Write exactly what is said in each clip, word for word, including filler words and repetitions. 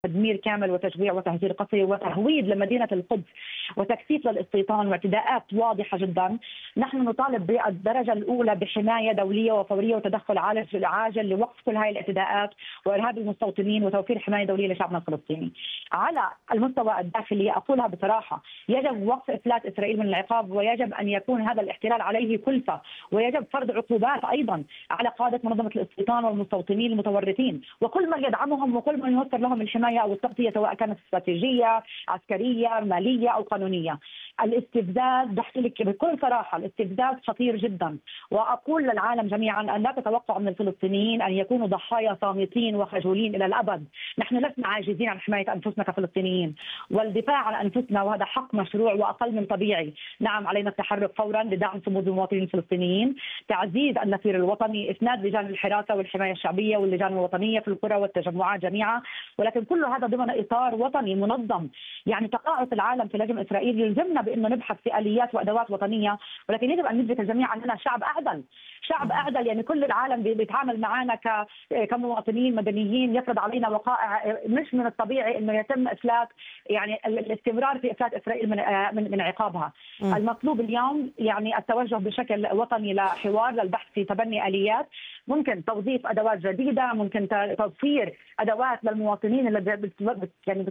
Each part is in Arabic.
تدمير كامل وتجويع وتهجير قسري وتهويد لمدينة القدس وتكثيف للاستيطان واعتداءات واضحة جدا. نحن نطالب بالدرجة الأولى بحماية دولية وفورية وتدخل عاجل لوقف كل هذه الاعتداءات وإرهاب المستوطنين وتوفير حماية دولية لشعبنا الفلسطيني. على المستوى الداخلي أقولها بصراحة، يجب وقف إفلات إسرائيل من العقاب، ويجب أن يكون هذا الاحتلال عليه كلفة، ويجب فرض عقوبات أيضا على قادة منظمة الاستيطان والمستوطنين المتورطين وكل من يدعمهم وكل من يوفر لهم الحماية أو التغطية سواء كانت استراتيجية عسكرية مالية أو قانونية. الاستفزاز بحكي لك بكل صراحة، الاستفزاز خطير جدا، وأقول للعالم جميعا أن لا تتوقع من الفلسطينيين أن يكونوا ضحايا صامتين وخجولين إلى الأبد. نحن لسنا عاجزين عن حماية أنفسنا كفلسطينيين والدفاع عن أنفسنا، وهذا حق مشروع وأقل من طبيعي. نعم، علينا التحرك فورا لدعم صمود المواطنين الفلسطينيين، تعزيز النفير الوطني، إسناد لجان الحراسة والحماية الشعبية واللجان الوطنية في القرى والتجمعات جميعا، ولكن كل هذا ضمن إطار وطني منظم. يعني تقاعس العالم في لجم إسرائيل يلزمنا بأنه نبحث في آليات وأدوات وطنية، ولكن يجب أن ندرك الجميع أننا شعب أعدل، شعب أعدل. يعني كل العالم بيتعامل معنا كمواطنين مدنيين، يفرض علينا وقائع مش من الطبيعي أنه يتم إفلات، يعني الاستمرار في إفلات إسرائيل من من, من عقابها. م. المطلوب اليوم يعني التوجه بشكل وطني لحوار للبحث في تبني آليات، ممكن توظيف أدوات جديدة، ممكن توفير أدوات للمواطنين اللي يعني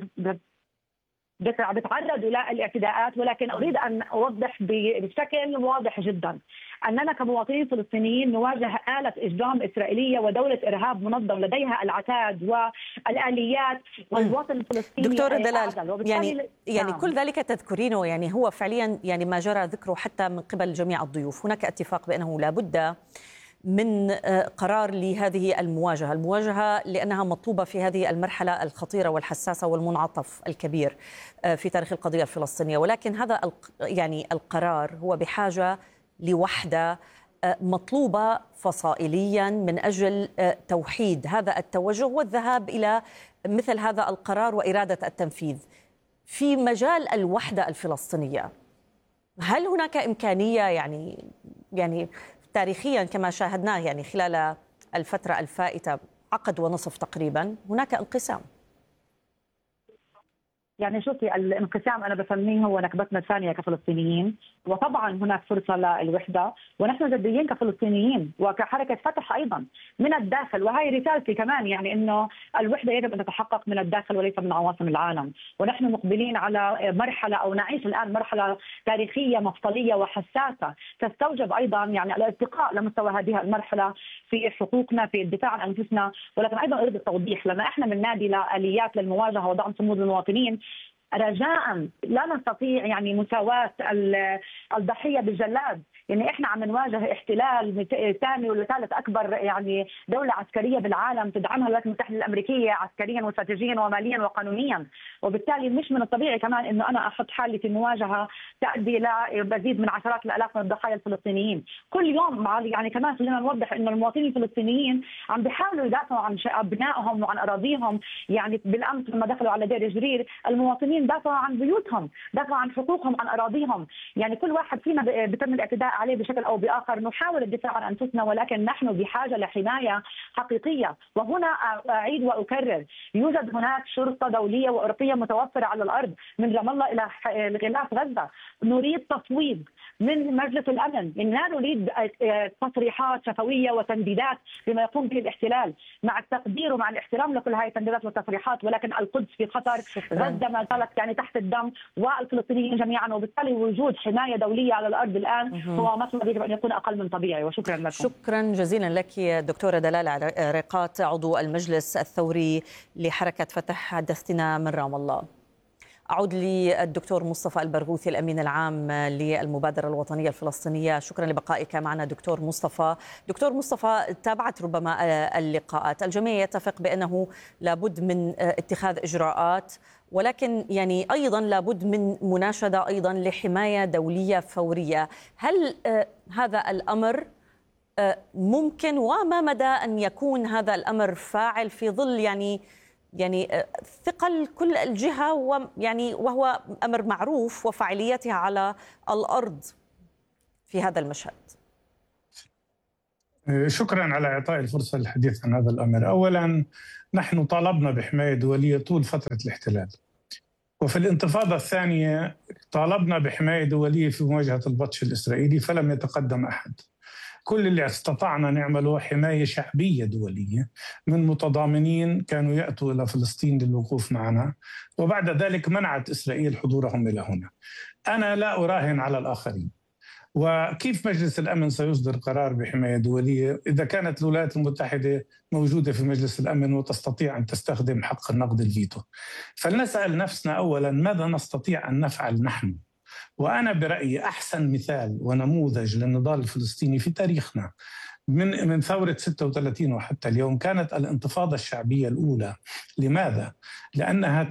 بتعرضوا للاعتداءات. ولكن أريد أن أوضح بشكل واضح جدا أننا كمواطنين فلسطينيين نواجه آلة إجرام إسرائيلية ودولة إرهاب منظم لديها العتاد والآليات، والوطن الفلسطيني دكتور دلال، يعني يعني كل ذلك تذكرينه يعني هو فعليا يعني ما جرى ذكره حتى من قبل جميع الضيوف. هناك اتفاق بأنه لا بد من قرار لهذه المواجهة المواجهة لأنها مطلوبة في هذه المرحلة الخطيرة والحساسة والمنعطف الكبير في تاريخ القضية الفلسطينية، ولكن هذا يعني القرار هو بحاجة لوحدة مطلوبة فصائليا من أجل توحيد هذا التوجه والذهاب إلى مثل هذا القرار وإرادة التنفيذ. في مجال الوحدة الفلسطينية هل هناك إمكانية يعني يعني تاريخيا كما شاهدناه يعني خلال الفترة الفائتة عقد ونصف تقريبا هناك انقسام؟ يعني شوفي، الانقسام أنا بسميه هو نكبتنا الثانية كفلسطينيين، وطبعا هناك فرصة للوحدة، ونحن جديين كفلسطينيين وكحركة فتح أيضا من الداخل. وهي رسالتي كمان، يعني إنه الوحدة يجب أن تتحقق من الداخل وليس من عواصم العالم. ونحن مقبلين على مرحلة أو نعيش الآن مرحلة تاريخية مفصلية وحساسة تستوجب أيضا يعني الارتقاء لمستوى هذه المرحلة في حقوقنا في الدفاع عن أنفسنا. ولكن أيضا أريد التوضيح، لما إحنا بننادي لآليات للمواجهة ودعم صمود المواطنين، رجاء لا نستطيع يعني مساواة الضحية بالجلاد. يعني احنا عم نواجه احتلال ثاني ولا ثالث اكبر يعني دولة عسكرية بالعالم تدعمها الولايات المتحدة الامريكية عسكريا واستراتيجيا وماليا وقانونيا، وبالتالي مش من الطبيعي كمان انه انا احط حالي في مواجهة تؤدي لمزيد من عشرات الالاف من الضحايا الفلسطينيين كل يوم. يعني كمان خلينا نوضح انه المواطنين الفلسطينيين عم بيحاولوا يدافعوا عن ابنائهم وعن اراضيهم. يعني بالامس لما دخلوا على دير جرير المواطنين دافعوا عن بيوتهم، دافعوا عن حقوقهم، عن اراضيهم. يعني كل واحد فينا بتم الاعتداء عليه بشكل او باخر، نحاول الدفاع عن انفسنا، ولكن نحن بحاجه لحمايه حقيقيه. وهنا اعيد واكرر، يوجد هناك شرطه دوليه واوروبيه متوفره على الارض من رام الله الى غلاف غزه. نريد تصويب من مجلس الامن، لا نريد تصريحات شفويه وتنديدات بما يقوم به الاحتلال، مع التقدير ومع الاحترام لكل هذه التنديدات والتصريحات، ولكن القدس في خطر، غزه ما زالت يعني تحت الدم والفلسطينيين جميعا، وبالتالي وجود حمايه دوليه على الارض الان هو مطلب يجب ان يكون اقل من طبيعي. وشكرا لكم. شكرا جزيلا لك دكتوره دلال عريقات، عضو المجلس الثوري لحركه فتح، حدثتنا من رام الله. أعود للدكتور مصطفى البرغوثي الأمين العام للمبادرة الوطنية الفلسطينية. شكرا لبقائك معنا دكتور مصطفى. دكتور مصطفى، تابعت ربما اللقاءات، الجميع يتفق بأنه لابد من اتخاذ إجراءات، ولكن يعني أيضا لابد من مناشدة أيضا لحماية دولية فورية. هل هذا الأمر ممكن، وما مدى أن يكون هذا الأمر فاعل في ظل يعني يعني ثقل كل الجهة، ويعني وهو أمر معروف وفعاليتها على الأرض في هذا المشهد؟ شكرا على إعطاء الفرصة للحديث عن هذا الأمر. أولا، نحن طالبنا بحماية دولية طول فترة الاحتلال، وفي الانتفاضة الثانية طالبنا بحماية دولية في مواجهة البطش الإسرائيلي فلم يتقدم أحد. كل اللي استطعنا نعمله حماية شعبية دولية من متضامنين كانوا يأتوا إلى فلسطين للوقوف معنا، وبعد ذلك منعت إسرائيل حضورهم إلى هنا. أنا لا أراهن على الآخرين. وكيف مجلس الأمن سيصدر قرار بحماية دولية إذا كانت الولايات المتحدة موجودة في مجلس الأمن وتستطيع أن تستخدم حق النقد الفيتو؟ فلنسأل نفسنا أولا ماذا نستطيع أن نفعل نحن. وأنا برأيي أحسن مثال ونموذج للنضال الفلسطيني في تاريخنا من من ثورة ستة وثلاثين وحتى اليوم كانت الانتفاضة الشعبية الأولى. لماذا؟ لأنها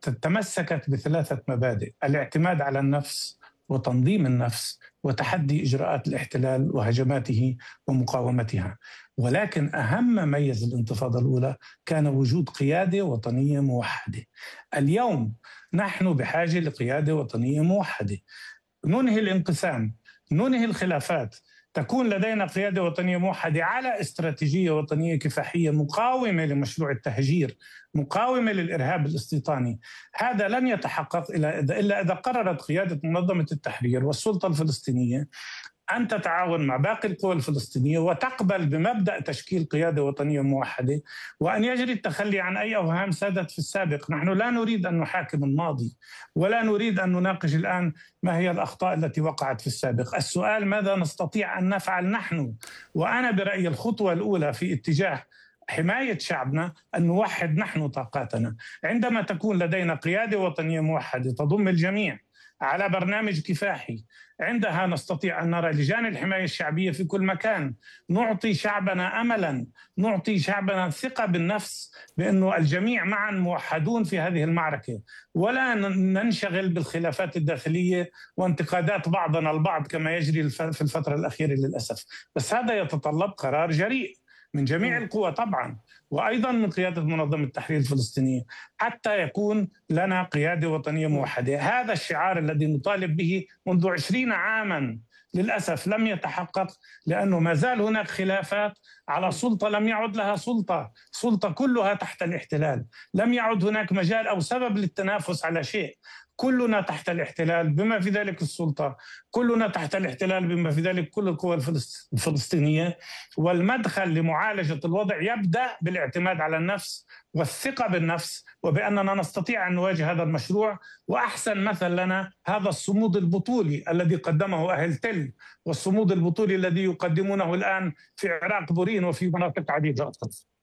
تمسكت بثلاثة مبادئ: الاعتماد على النفس وتنظيم النفس وتحدي إجراءات الاحتلال وهجماته ومقاومتها. ولكن أهم ما ميز الانتفاضة الأولى كان وجود قيادة وطنية موحدة. اليوم نحن بحاجة لقيادة وطنية موحدة، ننهي الانقسام، ننهي الخلافات، تكون لدينا قيادة وطنية موحدة على استراتيجية وطنية كفاحية مقاومة لمشروع التهجير، مقاومة للإرهاب الاستيطاني. هذا لن يتحقق إلا إذا قررت قيادة منظمة التحرير والسلطة الفلسطينية أن تتعاون مع باقي القوى الفلسطينية وتقبل بمبدأ تشكيل قيادة وطنية موحدة، وأن يجري التخلي عن أي أوهام سادت في السابق. نحن لا نريد أن نحاكم الماضي ولا نريد أن نناقش الآن ما هي الأخطاء التي وقعت في السابق. السؤال ماذا نستطيع أن نفعل نحن؟ وأنا برأيي الخطوة الأولى في اتجاه حماية شعبنا أن نوحد نحن طاقاتنا. عندما تكون لدينا قيادة وطنية موحدة تضم الجميع على برنامج كفاحي، عندها نستطيع أن نرى لجان الحماية الشعبية في كل مكان، نعطي شعبنا أملاً، نعطي شعبنا ثقة بالنفس بأنه الجميع معاً موحدون في هذه المعركة، ولا ننشغل بالخلافات الداخلية وانتقادات بعضنا البعض كما يجري في الفترة الأخيرة للأسف. بس هذا يتطلب قرار جريء من جميع القوى طبعاً، وأيضاً من قيادة منظمة التحرير الفلسطينية، حتى يكون لنا قيادة وطنية موحدة. هذا الشعار الذي نطالب به منذ عشرين عاماً للأسف لم يتحقق، لأنه ما زال هناك خلافات على سلطة لم يعد لها سلطة، سلطة كلها تحت الاحتلال. لم يعد هناك مجال أو سبب للتنافس على شيء، كلنا تحت الاحتلال بما في ذلك السلطة، كلنا تحت الاحتلال بما في ذلك كل القوى الفلسطينية. والمدخل لمعالجة الوضع يبدأ بالاعتماد على النفس والثقة بالنفس، وبأننا نستطيع أن نواجه هذا المشروع. وأحسن مثل لنا هذا الصمود البطولي الذي قدمه أهل تل، والصمود البطولي الذي يقدمونه الآن في عراق بورين وفي مناطق عديدة.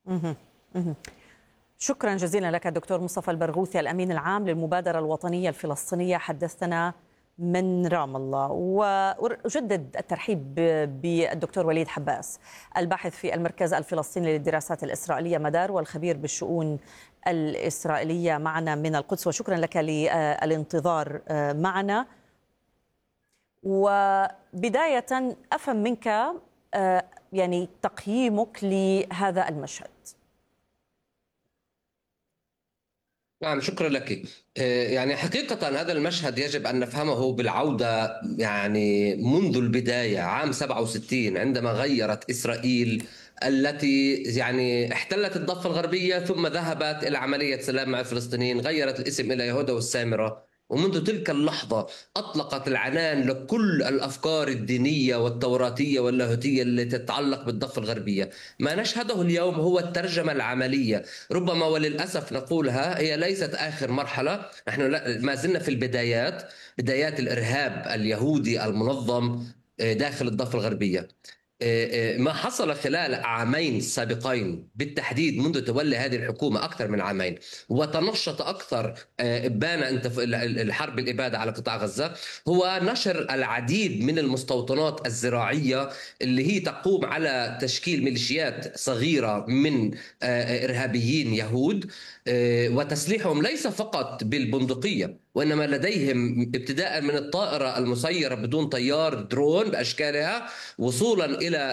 شكرا جزيلا لك دكتور مصطفى البرغوثي، الأمين العام للمبادرة الوطنية الفلسطينية، حدثنا من رام الله. وأجدد الترحيب بالدكتور وليد حباس، الباحث في المركز الفلسطيني للدراسات الإسرائيلية مدار والخبير بالشؤون الإسرائيلية معنا من القدس، وشكرا لك للانتظار معنا. وبداية أفهم منك يعني تقييمك لهذا المشهد. نعم، شكرا لك. يعني حقيقة هذا المشهد يجب أن نفهمه بالعودة يعني منذ البداية عام سبعة وستين، عندما غيرت إسرائيل التي يعني احتلت الضفة الغربية ثم ذهبت إلى عملية سلام مع الفلسطينيين، غيرت الاسم إلى يهوذا والسامرة، ومنذ تلك اللحظة أطلقت العنان لكل الأفكار الدينية والتوراتية واللاهوتية التي تتعلق بالضفة الغربية. ما نشهده اليوم هو الترجمة العملية، ربما وللأسف نقولها هي ليست آخر مرحلة، نحن ما زلنا في البدايات، بدايات الإرهاب اليهودي المنظم داخل الضفة الغربية. ما حصل خلال عامين سابقين بالتحديد منذ تولي هذه الحكومة أكثر من عامين وتنشط أكثر بان الحرب الإبادة على قطاع غزة، هو نشر العديد من المستوطنات الزراعية اللي هي تقوم على تشكيل ميليشيات صغيرة من إرهابيين يهود، وتسليحهم ليس فقط بالبندقية وإنما لديهم ابتداء من الطائرة المسيرة بدون طيار درون بأشكالها، وصولا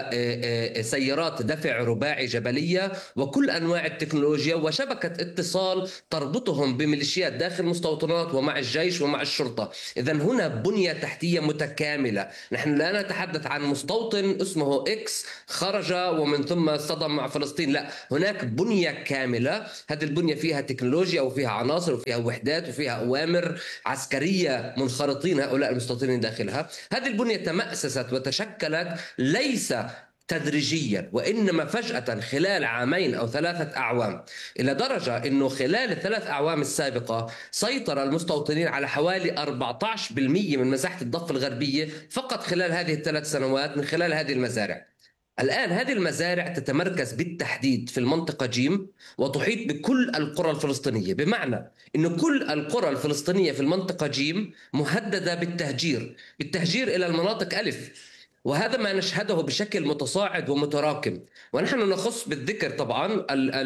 إلى سيارات دفع رباعي جبلية، وكل أنواع التكنولوجيا وشبكة اتصال تربطهم بميليشيات داخل المستوطنات ومع الجيش ومع الشرطة. إذن هنا بنية تحتية متكاملة. نحن لا نتحدث عن مستوطن اسمه إكس خرج ومن ثم اصطدم مع فلسطين، لا، هناك بنية كاملة. هذه البنية فيها تكنولوجيا وفيها عناصر وفيها وحدات وفيها أوامر عسكرية منخرطين هؤلاء المستوطنين داخلها. هذه البنية تمأسست وتشكلت ليس تدريجيا، وإنما فجأة خلال عامين أو ثلاثة أعوام، إلى درجة أنه خلال الثلاث أعوام السابقة سيطر المستوطنين على حوالي أربعة عشر بالمئة من مساحة الضفة الغربية فقط خلال هذه الثلاث سنوات من خلال هذه المزارع. الآن هذه المزارع تتمركز بالتحديد في المنطقة جيم وتحيط بكل القرى الفلسطينية، بمعنى أن كل القرى الفلسطينية في المنطقة جيم مهددة بالتهجير بالتهجير إلى المناطق ألف، وهذا ما نشهده بشكل متصاعد ومتراكم. ونحن نخص بالذكر طبعا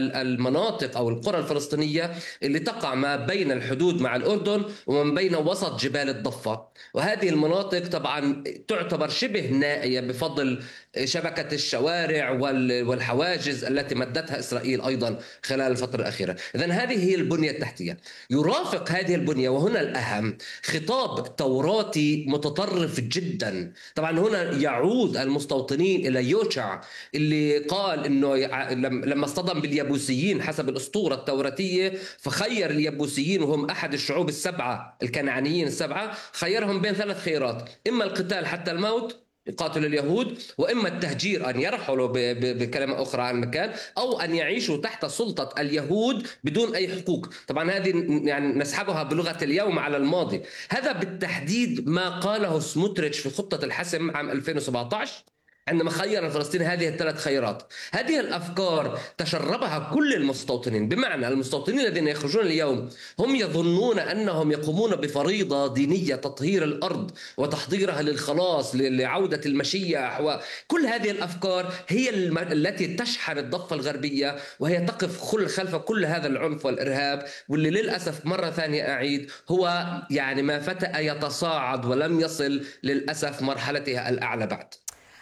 المناطق أو القرى الفلسطينية اللي تقع ما بين الحدود مع الأردن ومن بين وسط جبال الضفة، وهذه المناطق طبعا تعتبر شبه نائية بفضل شبكة الشوارع والحواجز التي مدتها إسرائيل أيضا خلال الفترة الأخيرة. إذن هذه هي البنية التحتية. يرافق هذه البنية، وهنا الأهم، خطاب توراتي متطرف جدا. طبعا هنا يعود المستوطنين إلى يوشع اللي قال إنه لما اصطدم باليبوسيين حسب الأسطورة التوراتية فخير اليبوسيين وهم أحد الشعوب السبعة الكنعانيين السبعة، خيرهم بين ثلاث خيارات: إما القتال حتى الموت يقاتل اليهود، وإما التهجير أن يرحلوا بكلمة أخرى عن المكان، أو أن يعيشوا تحت سلطة اليهود بدون أي حقوق. طبعا هذه يعني نسحبها بلغة اليوم على الماضي. هذا بالتحديد ما قاله سموتريتش في خطة الحسم عام ألفين وسبعة عشر عندما خير الفلسطيني هذه الثلاث خيارات. هذه الأفكار تشربها كل المستوطنين، بمعنى المستوطنين الذين يخرجون اليوم هم يظنون أنهم يقومون بفريضة دينية تطهير الأرض وتحضيرها للخلاص لعودة المشيع، وكل هذه الأفكار هي التي تشحن الضفة الغربية، وهي تقف خلف كل هذا العنف والإرهاب، واللي للأسف مرة ثانية أعيد هو يعني ما فتأ يتصاعد ولم يصل للأسف مرحلتها الأعلى بعد.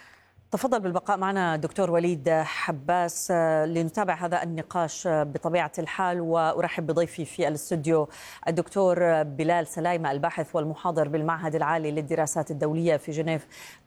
تفضل بالبقاء معنا دكتور وليد حباس لنتابع هذا النقاش بطبيعة الحال، وأرحب بضيفي في الاستوديو الدكتور بلال سلايمة الباحث والمحاضر بالمعهد العالي للدراسات الدولية في جنيف.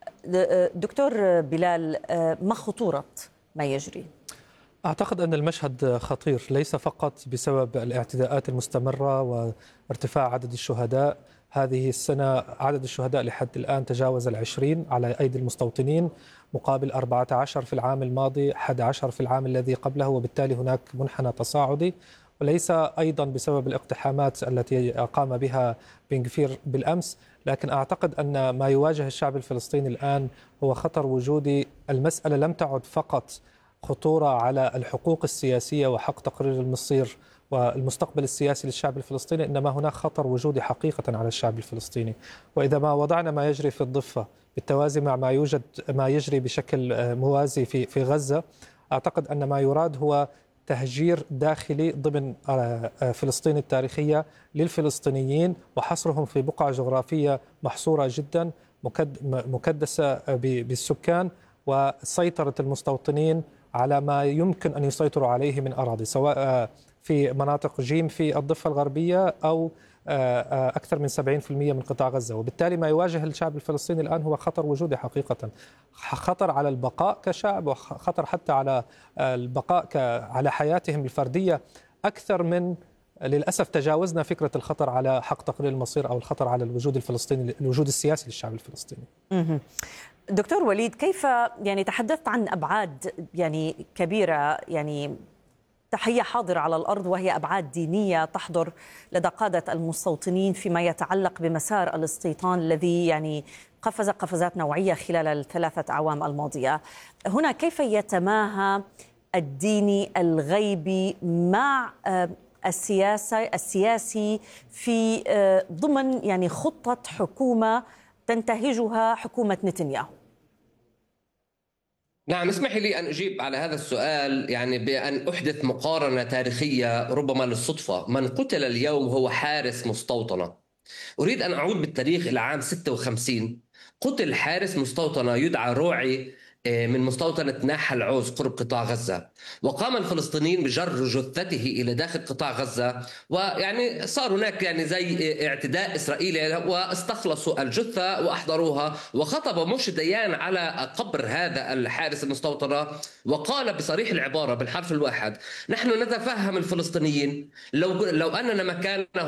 دكتور بلال، ما خطورة ما يجري؟ أعتقد أن المشهد خطير ليس فقط بسبب الاعتداءات المستمرة وارتفاع عدد الشهداء. هذه السنة عدد الشهداء لحد الآن تجاوز العشرين على أيدي المستوطنين، مقابل أربعة عشر في العام الماضي، أحد عشر في العام الذي قبله، وبالتالي هناك منحنى تصاعدي. وليس أيضا بسبب الاقتحامات التي قام بها بن غفير بالأمس، لكن أعتقد أن ما يواجه الشعب الفلسطيني الآن هو خطر وجودي. المسألة لم تعد فقط خطورة على الحقوق السياسية وحق تقرير المصير والمستقبل السياسي للشعب الفلسطيني، إنما هناك خطر وجودي حقيقة على الشعب الفلسطيني. وإذا ما وضعنا ما يجري في الضفة بالتوازي مع ما يوجد ما يجري بشكل موازي في في غزة، أعتقد أن ما يراد هو تهجير داخلي ضمن فلسطين التاريخية للفلسطينيين، وحصرهم في بقعة جغرافية محصورة جدا مكدسة بالسكان، وسيطرة المستوطنين على ما يمكن أن يسيطروا عليه من أراضي، سواء في مناطق جيم في الضفة الغربية أو أكثر من سبعين بالمئة من قطاع غزة. وبالتالي ما يواجه الشعب الفلسطيني الآن هو خطر وجودي حقيقة، خطر على البقاء كشعب، وخطر حتى على البقاء على حياتهم الفردية، أكثر من للأسف تجاوزنا فكرة الخطر على حق تقرير المصير أو الخطر على الوجود الفلسطيني، الوجود السياسي للشعب الفلسطيني. دكتور وليد، كيف يعني تحدثت عن أبعاد يعني كبيرة يعني هي حاضرة على الأرض، وهي أبعاد دينية تحضر لدى قادة المستوطنين فيما يتعلق بمسار الاستيطان الذي يعني قفز قفزات نوعية خلال الثلاثة أعوام الماضية. هنا كيف يتماهى الديني الغيبي مع السياسة السياسي في ضمن يعني خطة حكومة تنتهجها حكومة نتنياهو؟ نعم، اسمحي لي أن أجيب على هذا السؤال يعني بأن أحدث مقارنة تاريخية ربما للصدفة. من قتل اليوم هو حارس مستوطنة، أريد أن أعود بالتاريخ إلى عام ستة وخمسين. قتل حارس مستوطنة يدعى روعي من مستوطنة ناحل عوز قرب قطاع غزة، وقام الفلسطينيين بجر جثته إلى داخل قطاع غزة، ويعني صار هناك يعني زي اعتداء إسرائيلي، واستخلصوا الجثة وأحضروها، وخطب موشي ديان على قبر هذا الحارس المستوطنة وقال بصريح العبارة بالحرف الواحد: نحن نتفهم الفلسطينيين، لو لو أننا مكانهم